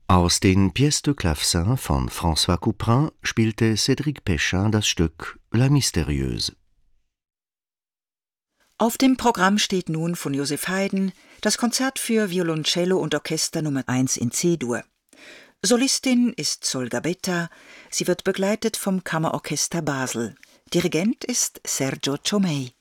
Aus den Pièces de Clavecin von François Couperin spielte Cédric Pechin das Stück La Mystérieuse. Auf dem Programm steht nun von Joseph Haydn das Konzert für Violoncello und Orchester Nummer 1 in C-Dur. Solistin ist Sol Gabetta, sie wird begleitet vom Kammerorchester Basel. Dirigent ist Sergio Ciomei.